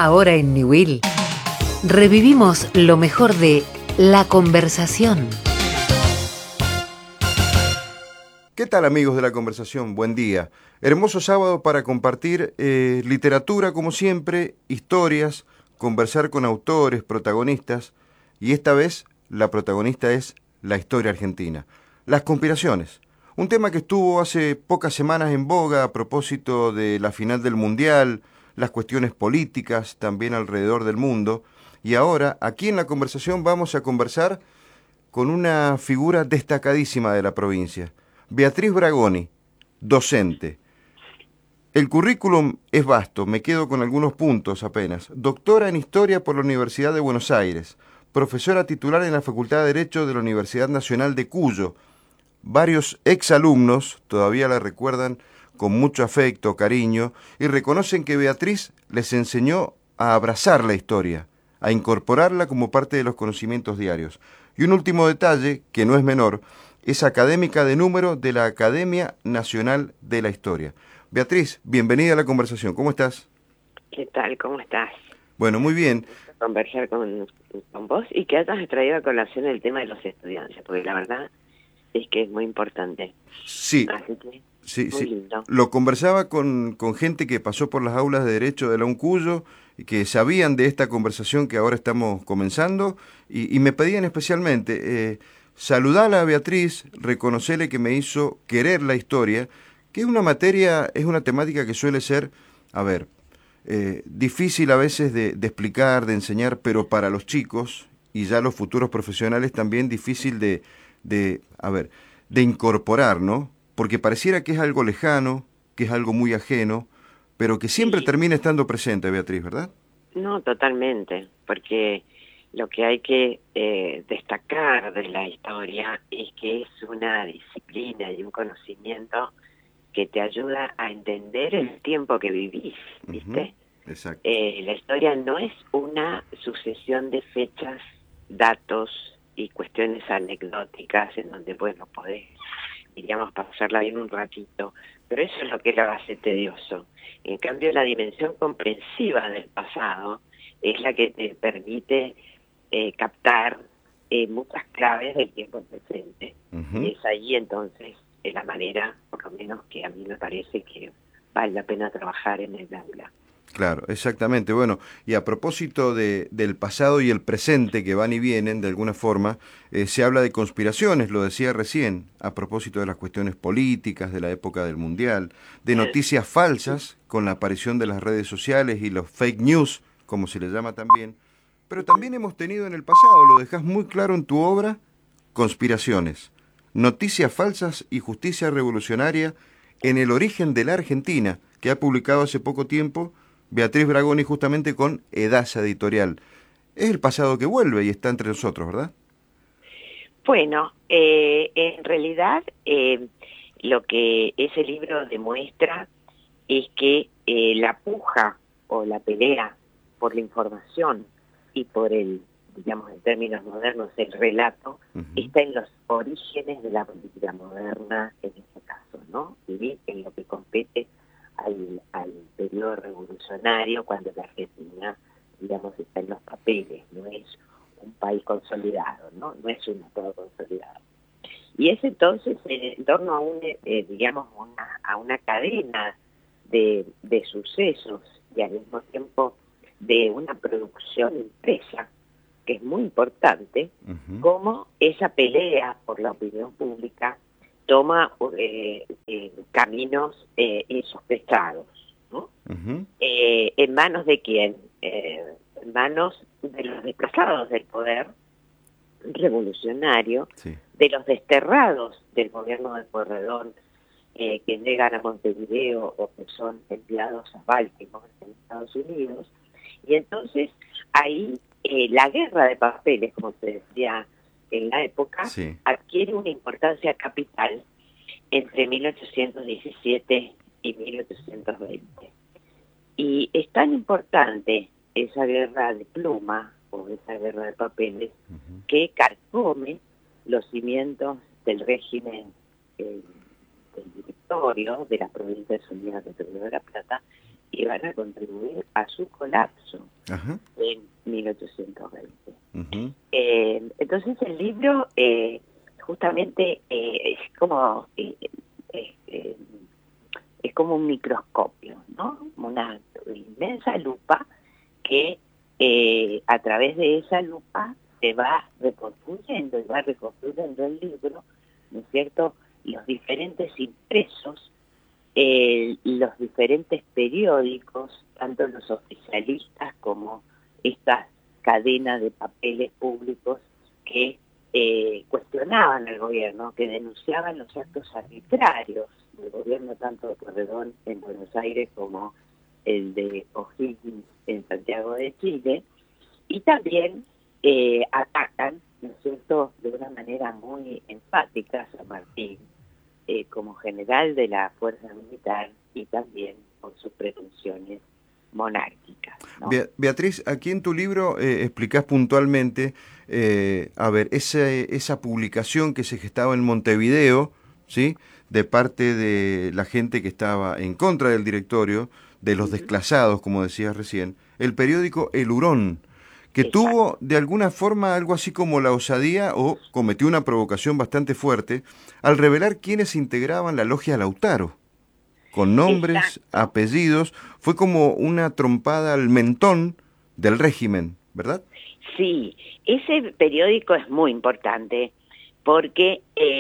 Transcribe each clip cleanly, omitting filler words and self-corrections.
Ahora en Niwil, revivimos lo mejor de La Conversación. ¿Qué tal, amigos de La Conversación? Buen día. Hermoso sábado para compartir literatura como siempre, historias, conversar con autores, protagonistas, y esta vez la protagonista es la historia argentina. Las conspiraciones, un tema que estuvo hace pocas semanas en boga a propósito de la final del Mundial, las cuestiones políticas también alrededor del mundo, y ahora aquí en La Conversación vamos a conversar con una figura destacadísima de la provincia, Beatriz Bragoni, docente. El currículum es vasto, me quedo con algunos puntos apenas. Doctora en Historia por la Universidad de Buenos Aires, profesora titular en la Facultad de Derecho de la Universidad Nacional de Cuyo. Varios exalumnos todavía la recuerdan con mucho afecto, cariño, y reconocen que Beatriz les enseñó a abrazar la historia, a incorporarla como parte de los conocimientos diarios. Y un último detalle, que no es menor, es académica de número de la Academia Nacional de la Historia. Beatriz, bienvenida a la conversación. ¿Cómo estás? ¿Qué tal? ¿Cómo estás? Bueno, muy bien. Conversar con vos y que hayas traído a colación el tema de los estudiantes, porque la verdad es que es muy importante. Sí, Así que, sí. lindo. Lo conversaba con gente que pasó por las aulas de Derecho de la UNCUYO y que sabían de esta conversación que ahora estamos comenzando y me pedían especialmente saludarla a Beatriz, reconocerle que me hizo querer la historia, que es una materia, es una temática que suele ser, difícil a veces de explicar, de enseñar, pero para los chicos y ya los futuros profesionales también difícil de incorporar, ¿no? Porque pareciera que es algo lejano, que es algo muy ajeno, pero que siempre Sí. termina estando presente, Beatriz, ¿verdad? No, totalmente, porque lo que hay que destacar de la historia es que es una disciplina y un conocimiento que te ayuda a entender el tiempo que vivís, ¿viste? Exacto. La historia no es una sucesión de fechas, datos y cuestiones anecdóticas en donde, bueno, podés, diríamos, pasarla bien un ratito, pero eso es lo que la hace tedioso. En cambio, la dimensión comprensiva del pasado es la que te permite captar muchas claves del tiempo presente. Y es ahí entonces la manera, por lo menos que a mí me parece que vale la pena trabajar en el aula. Claro, exactamente. Bueno, y a propósito del pasado y el presente que van y vienen, de alguna forma, se habla de conspiraciones, lo decía recién, a propósito de las cuestiones políticas, de la época del Mundial, de noticias falsas, con la aparición de las redes sociales y los fake news, como se le llama también. Pero también hemos tenido en el pasado, lo dejas muy claro en tu obra, conspiraciones, noticias falsas y justicia revolucionaria en el origen de la Argentina, que ha publicado hace poco tiempo Beatriz Bragoni justamente con Edasa Editorial. Es el pasado que vuelve y está entre nosotros, ¿verdad? Bueno, en realidad lo que ese libro demuestra es que la puja o la pelea por la información y por el, digamos en términos modernos, el relato, está en los orígenes de la política moderna en este caso, ¿no? Y en lo que compete al periodo revolucionario, cuando la Argentina, digamos, está en los papeles, no es un país consolidado, no es un Estado consolidado. Y es entonces en torno a digamos, a una cadena de sucesos y al mismo tiempo de una producción impresa, que es muy importante, como esa pelea por la opinión pública toma caminos insospechados, ¿no? ¿En manos de quién? En manos de los desplazados del poder revolucionario, Sí. de los desterrados del gobierno de Pueyrredón, que llegan a Montevideo o que son enviados a Baltimore en Estados Unidos. Y entonces ahí la guerra de papeles, como se decía en la época, Sí. adquiere una importancia capital entre 1817 y 1820. Y es tan importante esa guerra de pluma o esa guerra de papeles que carcome los cimientos del régimen del directorio de la Provincia de Unidas de Río de la Plata y van a contribuir a su colapso Ajá. en 1820. Ujú. Entonces el libro justamente es como es como un microscopio, ¿no? Una inmensa lupa que a través de esa lupa se va reconstruyendo y va reconstruyendo el libro, ¿no es cierto? Los diferentes impresos, los diferentes periódicos, tanto los oficialistas como esta cadena de papeles públicos que cuestionaban al gobierno, que denunciaban los actos arbitrarios del gobierno tanto de Pueyrredón en Buenos Aires como el de O'Higgins en Santiago de Chile, y también atacan, ¿no es cierto?, de una manera muy enfática a San Martín como general de la fuerza militar y también por sus pretensiones monárquicas, ¿no? Beatriz, aquí en tu libro explicás puntualmente, a ver, esa publicación que se gestaba en Montevideo, ¿sí?, de parte de la gente que estaba en contra del directorio, de los desclasados, como decías recién, el periódico El Hurón, que Exacto. tuvo de alguna forma algo así como la osadía o cometió una provocación bastante fuerte al revelar quiénes integraban la logia Lautaro, con nombres, Exacto. apellidos, fue como una trompada al mentón del régimen, ¿verdad? Sí, ese periódico es muy importante porque,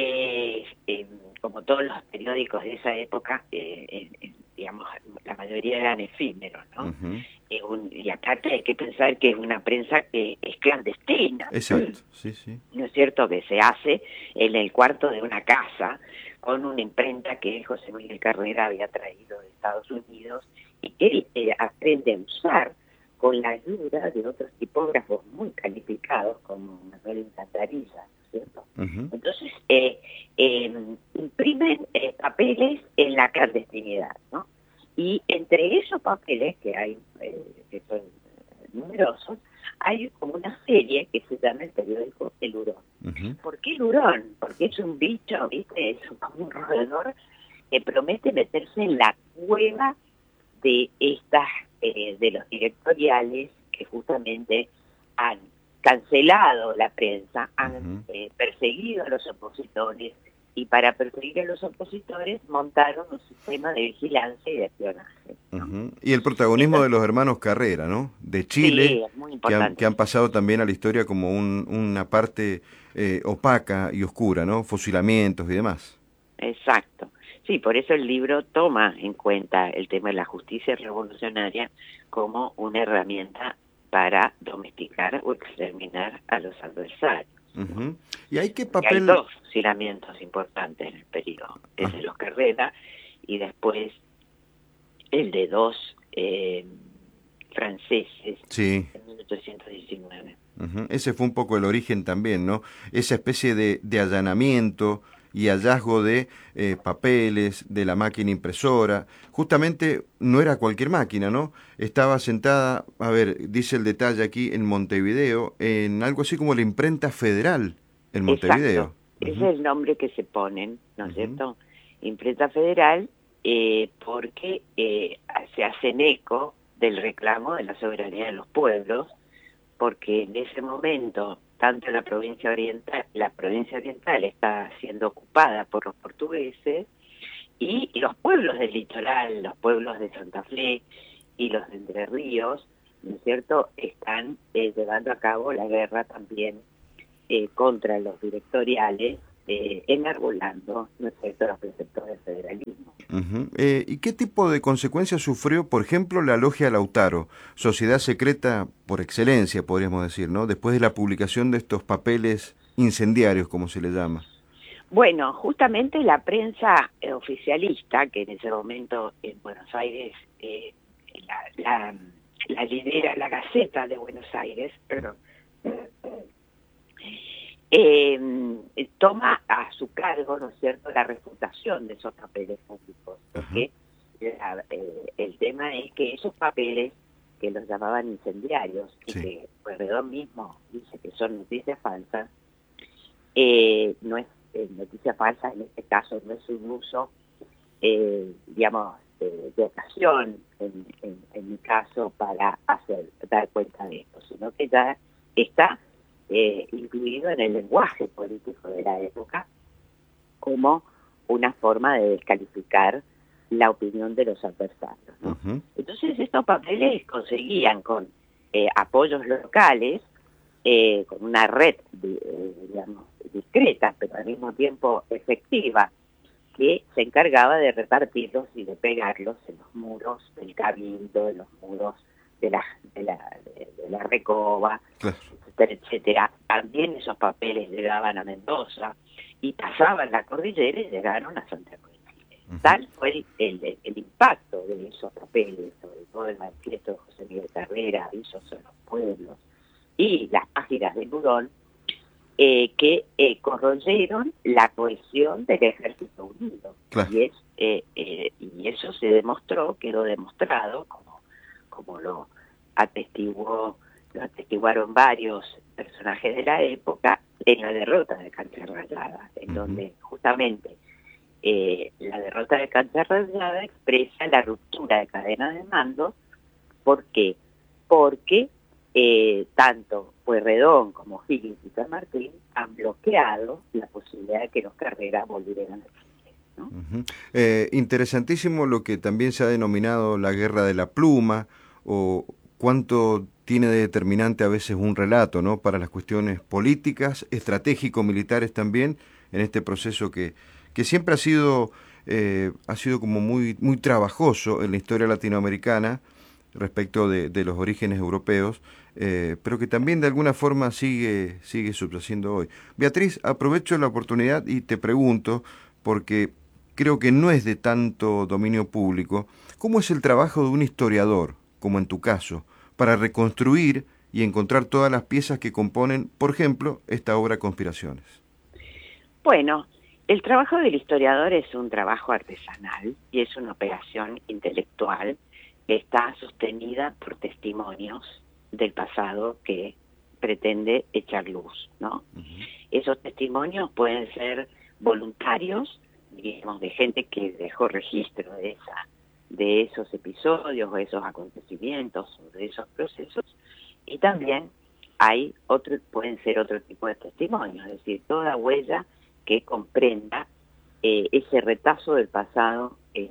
como todos los periódicos de esa época, digamos, la mayoría eran efímeros, ¿no? Ujú. Y aparte hay que pensar que es una prensa que es clandestina, Exacto, sí, sí. ¿no es cierto?, que se hace en el cuarto de una casa con una imprenta que José Miguel Carrera había traído de Estados Unidos y que él aprende a usar con la ayuda de otros tipógrafos muy calificados como Manuel Infantarilla, ¿no es cierto? Ujú. Entonces imprimen papeles en la clandestinidad, ¿no? Y entre esos papeles que hay, que son numerosos, hay como una serie que se llama el periódico El Hurón. Ujú. ¿Por qué el hurón? Porque es un bicho, ¿viste? Es como un roedor que promete meterse en la cueva de estas, de los directoriales que justamente han cancelado la prensa, han Ujú. perseguido a los opositores, y para perseguir a los opositores montaron un sistema de vigilancia y de espionaje, ¿no? Ujú. Y el protagonismo de Entonces, los hermanos Carrera, ¿no? De Chile, sí, es muy que importante. han pasado también a la historia como una parte opaca y oscura, ¿no? Fusilamientos y demás. Exacto. Sí, por eso el libro toma en cuenta el tema de la justicia revolucionaria como una herramienta para domesticar o exterminar a los adversarios, ¿no? Ujú. ¿Y hay qué Porque hay papel? dos fusilamientos importantes en el periodo. El Ah, de los Carrera y después el de dos franceses sí. en 1819. Ujú. Ese fue un poco el origen también, ¿no? Esa especie de allanamiento y hallazgo de papeles, de la máquina impresora. Justamente no era cualquier máquina, ¿no? Estaba sentada, a ver, dice el detalle aquí, en Montevideo, en algo así como la imprenta federal en Exacto, Montevideo. ese Ujú. es el nombre que se ponen, ¿no es Ujú. cierto? Imprenta Federal, porque se hacen eco del reclamo de la soberanía de los pueblos, porque en ese momento tanto la provincia oriental está siendo ocupada por los portugueses, y los pueblos del litoral, los pueblos de Santa Fe y los de Entre Ríos, ¿no es cierto?, están llevando a cabo la guerra también contra los directoriales, enarbolando, ¿no es cierto?, los preceptos del federalismo. Ujú. ¿Y qué tipo de consecuencias sufrió, por ejemplo, la Logia Lautaro, sociedad secreta por excelencia, podríamos decir, ¿no? Después de la publicación de estos papeles incendiarios, como se le llama. Bueno, justamente la prensa oficialista, que en ese momento en Buenos Aires la, la, la lidera la Gaceta de Buenos Aires, perdón, toma a su cargo, ¿no es cierto?, la refutación de esos papeles públicos, Ajá. porque el tema es que esos papeles, que los llamaban incendiarios y Sí. que Pueyrredón mismo dice que son noticias falsas, no es noticia falsa, en este caso no es un uso, digamos, de ocasión, en mi caso, para dar cuenta de esto, sino que ya está incluido en el lenguaje político de la época como una forma de descalificar la opinión de los adversarios, ¿no? Ujú. Entonces estos papeles conseguían con apoyos locales, con una red, digamos, discreta, pero al mismo tiempo efectiva, que se encargaba de repartirlos y de pegarlos en los muros del cabildo, en los muros de la Recoba, Claro. etcétera, etcétera. También esos papeles llegaban a Mendoza y pasaban la cordillera y llegaron a Santiago de Chile. Ujú. Tal fue el impacto de esos papeles, sobre todo el manifiesto de José Miguel Carrera, Avisos en los pueblos, y las páginas de Burón, que corroyeron la cohesión del Ejército Unido. Claro. Y eso se demostró, quedó demostrado, como lo atestiguaron varios personajes de la época, en la derrota de Cancha Rayada, en donde justamente la derrota de Cancha Rayada expresa la ruptura de cadena de mando. ¿Por qué? Porque tanto Pueyrredón como Higgins y San Martín han bloqueado la posibilidad de que los Carreras volvieran a Chile, ¿no? Ujú. Interesantísimo lo que también se ha denominado la guerra de la pluma, o cuánto tiene de determinante a veces un relato, ¿no?, para las cuestiones políticas, estratégico-militares también, en este proceso que siempre ha sido como muy, muy trabajoso en la historia latinoamericana respecto de los orígenes europeos, pero que también de alguna forma sigue subsistiendo hoy. Beatriz, aprovecho la oportunidad y te pregunto, porque creo que no es de tanto dominio público, ¿cómo es el trabajo de un historiador, como en tu caso, para reconstruir y encontrar todas las piezas que componen, por ejemplo, esta obra Conspiraciones? Bueno, el trabajo del historiador es un trabajo artesanal y es una operación intelectual que está sostenida por testimonios del pasado que pretende echar luz, ¿no? Uh-huh. Esos testimonios pueden ser voluntarios, digamos, de gente que dejó registro de esos episodios o esos acontecimientos o de esos procesos, y también pueden ser otro tipo de testimonios, es decir, toda huella que comprenda ese retazo del pasado y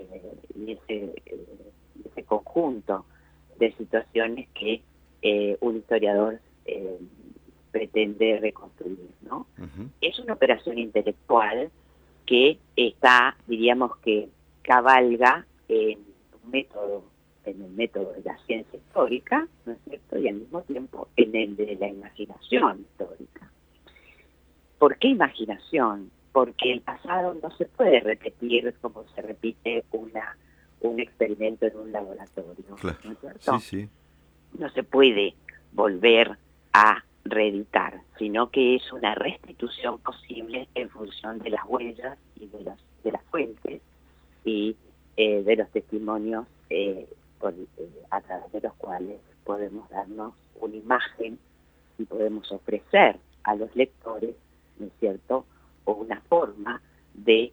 ese conjunto de situaciones que un historiador pretende reconstruir, ¿no? Uh-huh. Es una operación intelectual que diríamos que cabalga en el método de la ciencia histórica, ¿no es cierto?, y al mismo tiempo en el de la imaginación histórica. ¿Por qué imaginación? Porque el pasado no se puede repetir como se repite un experimento en un laboratorio, Claro. ¿no es cierto? Sí, sí. No se puede volver a reeditar, sino que es una restitución posible en función de las huellas y de las fuentes y de los testimonios a través de los cuales podemos darnos una imagen y podemos ofrecer a los lectores, ¿no es cierto?, o una forma de,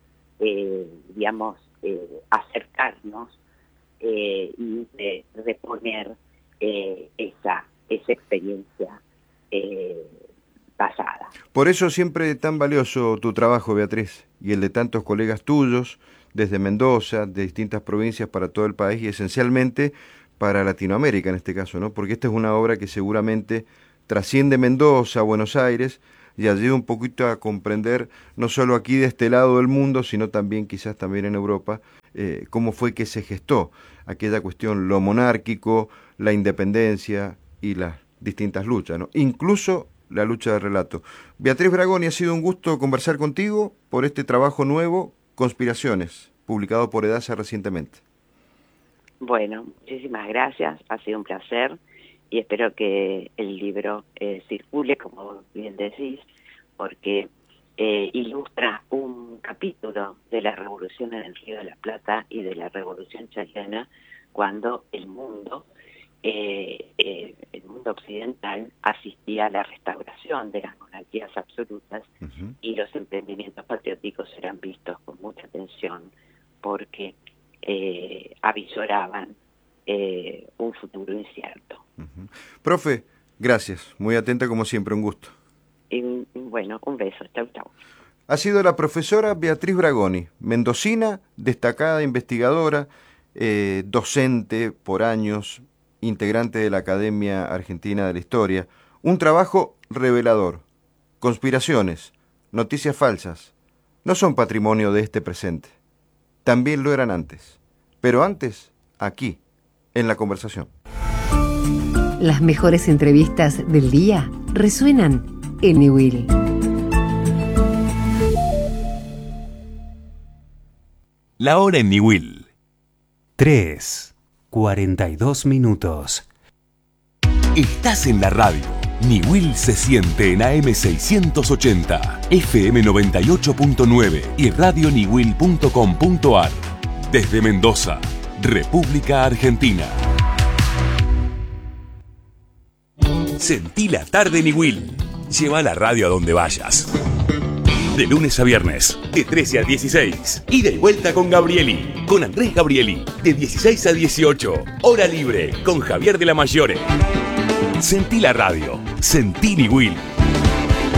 acercarnos y de reponer esa experiencia pasada. Por eso siempre tan valioso tu trabajo, Beatriz, y el de tantos colegas tuyos, desde Mendoza, de distintas provincias para todo el país y esencialmente para Latinoamérica en este caso, ¿no? Porque esta es una obra que seguramente trasciende Mendoza, Buenos Aires, y ayuda un poquito a comprender, no solo aquí de este lado del mundo, sino también quizás también en Europa, cómo fue que se gestó aquella cuestión, lo monárquico, la independencia y las distintas luchas, ¿no? Incluso la lucha de relato. Beatriz Bragoni, ha sido un gusto conversar contigo por este trabajo nuevo, Conspiraciones, publicado por Edasa recientemente. Bueno, muchísimas gracias, ha sido un placer y espero que el libro circule, como bien decís, porque ilustra un capítulo de la revolución en el Río de la Plata y de la revolución chilena, cuando el mundo occidental asistía a la restauración de las monarquías absolutas. Uh-huh. Y los emprendimientos patrióticos eran vistos con mucha atención porque avisoraban un futuro incierto. Profe, gracias. Muy atenta como siempre, un gusto. Y, bueno, un beso. Chau, chau. Ha sido la profesora Beatriz Bragoni, mendocina, destacada investigadora, docente por años, integrante de la Academia Argentina de la Historia. Un trabajo revelador. Conspiraciones, noticias falsas, no son patrimonio de este presente. También lo eran antes. Pero antes, aquí, en La Conversación. Las mejores entrevistas del día resuenan en Niwil. La hora en Niwil. 3:42 minutos. Estás en la radio. Niwil se siente en AM 680, FM 98.9 y radioniwil.com.ar. Desde Mendoza, República Argentina. Sentí la tarde Niwil. Lleva la radio a donde vayas. De lunes a viernes, de 13 a 16. Ida y vuelta con Gabrieli, con Andrés Gabrieli, de 16 a 18. Hora libre, con Javier de la Mayore. Sentí la radio. Sentí Niwil.